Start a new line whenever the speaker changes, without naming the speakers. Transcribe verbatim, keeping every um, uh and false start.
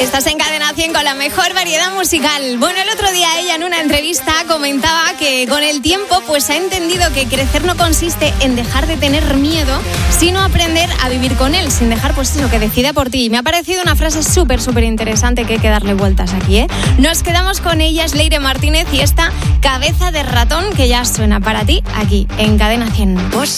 Estás en Cadena cien con la mejor variedad musical. Bueno, el otro día ella en una entrevista comentaba que con el tiempo pues ha entendido que crecer no consiste en dejar de tener miedo, sino aprender a vivir con él, sin dejar pues eso, que decida por ti. Y me ha parecido una frase súper, súper interesante que hay que darle vueltas aquí, ¿eh? Nos quedamos con ella, es Leire Martínez, y esta Cabeza de Ratón que ya suena para ti aquí en Cadena cien. Pues